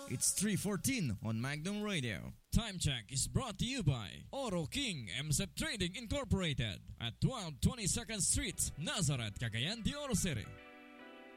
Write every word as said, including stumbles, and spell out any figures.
It's three fourteen on Magnum Radio. Time check is brought to you by Oro King M S E P Trading Incorporated at twelve twenty-second Street, Nazareth, Cagayan de Oro City.